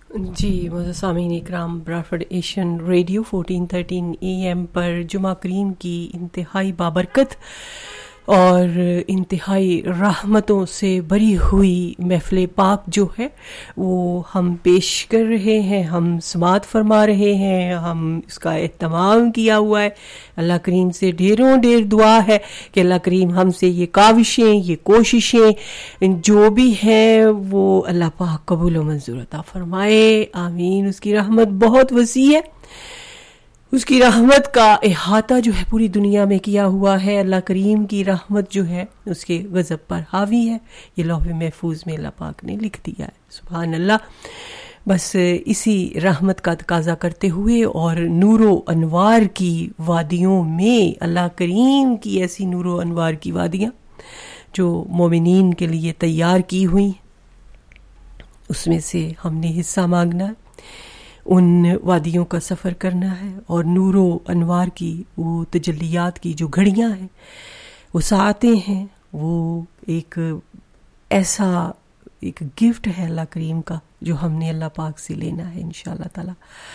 جی معزز سامعین اکرام، براڈفورڈ Asian radio 1413 AM پر جمعہ کریم کی انتہائی بابرکت اور انتہائی رحمتوں سے بری ہوئی محفل پاک جو ہے وہ ہم پیش کر رہے ہیں، ہم سماعت فرما رہے ہیں، ہم اس کا اہتمام کیا ہوا ہے۔ اللہ کریم سے ڈھیروں ڈھیر دعا ہے کہ اللہ کریم ہم سے یہ کاوشیں، یہ کوششیں جو بھی ہیں وہ اللہ پاک قبول و منظور عطا فرمائے، آمین۔ اس کی رحمت بہت وسیع ہے، اس کی رحمت کا احاطہ جو ہے پوری دنیا میں کیا ہوا ہے۔ اللہ کریم کی رحمت جو ہے اس کے غضب پر حاوی ہے، یہ لوح محفوظ میں اللہ پاک نے لکھ دیا ہے، سبحان اللہ۔ بس اسی رحمت کا تقاضا کرتے ہوئے اور نور و انوار کی وادیوں میں، اللہ کریم کی ایسی نور و انوار کی وادیاں جو مومنین کے لیے تیار کی ہوئی، اس میں سے ہم نے حصہ مانگنا ہے، ان وادیوں کا سفر کرنا ہے، اور نور و انوار کی وہ تجلیات کی جو گھڑیاں ہیں، وہ ساعتیں ہیں، وہ ایک ایسا ایک گفٹ ہے اللہ کریم کا جو ہم نے اللہ پاک سے لینا ہے انشاءاللہ تعالی۔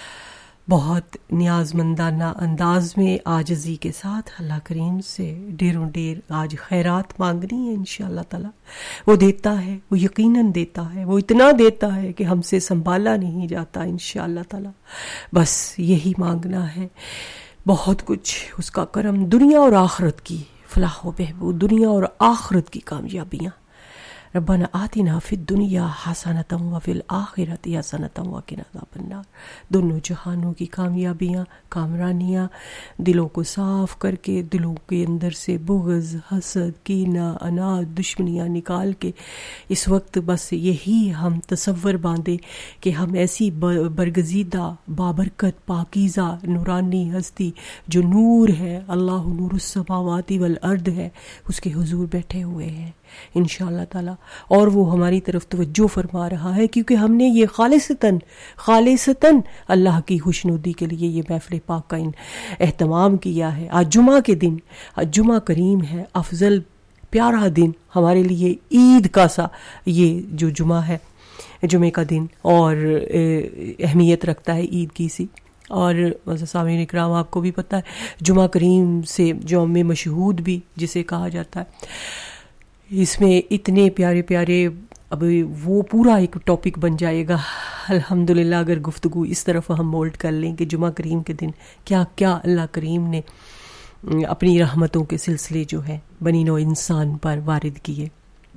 بہت نیاز مندانہ انداز میں عاجزی کے ساتھ اللہ کریم سے ڈھیروں ڈھیر آج خیرات مانگنی ہے انشاءاللہ تعالی۔ وہ دیتا ہے، وہ یقیناً دیتا ہے، وہ اتنا دیتا ہے کہ ہم سے سنبھالا نہیں جاتا انشاءاللہ تعالی۔ بس یہی مانگنا ہے، بہت کچھ اس کا کرم، دنیا اور آخرت کی فلاح و بہبود، دنیا اور آخرت کی کامیابیاں۔ ربنا آتنا فی الدنیا حسنۃ وفی الآخرۃ حسنۃ وقنا عذاب النار۔ دونوں جہانوں کی کامیابیاں، کامرانیاں، دلوں کو صاف کر کے، دلوں کے اندر سے بغض، حسد، کینہ، عناد، دشمنیاں نکال کے اس وقت بس یہی ہم تصور باندھے کہ ہم ایسی برگزیدہ، بابرکت، پاکیزہ، نورانی ہستی جو نور ہے، اللہ نور السماوات والارض ہے، اس کے حضور بیٹھے ہوئے ہیں انشاءاللہ تعالی، اور وہ ہماری طرف توجہ فرما رہا ہے کیونکہ ہم نے یہ خالصتاً اللہ کی خوشنودی کے لیے یہ محفل پاک کا اہتمام کیا ہے۔ آج جمعہ کے دن، آج جمعہ کریم ہے، افضل پیارا دن ہمارے لیے، عید کا سا یہ جو جمعہ ہے، جمعے کا دن، اور اہمیت رکھتا ہے عید کی سی۔ اور سامعین اکرام، آپ کو بھی پتہ ہے جمعہ کریم سے یوم مشہود بھی جسے کہا جاتا ہے، اس میں اتنے پیارے پیارے، اب وہ پورا ایک ٹاپک بن جائے گا الحمدللہ اگر گفتگو اس طرف ہم مولڈ کر لیں کہ جمعہ کریم کے دن کیا کیا اللہ کریم نے اپنی رحمتوں کے سلسلے جو ہے بنی نوع انسان پر وارد کیے۔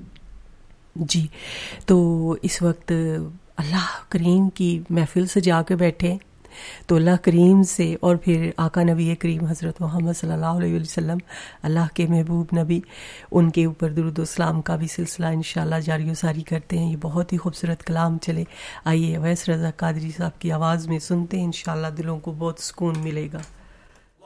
جی، تو اس وقت اللہ کریم کی محفل سجا کے بیٹھے تو اللہ کریم سے، اور پھر آقا نبی کریم حضرت محمد صلی اللہ علیہ وسلم، اللہ کے محبوب نبی، ان کے اوپر درود و سلام کا بھی سلسلہ انشاءاللہ جاری و ساری کرتے ہیں۔ یہ بہت ہی خوبصورت کلام چلے، آئیے اویس رضا قادری صاحب کی آواز میں سنتے ہیں، انشاءاللہ دلوں کو بہت سکون ملے گا۔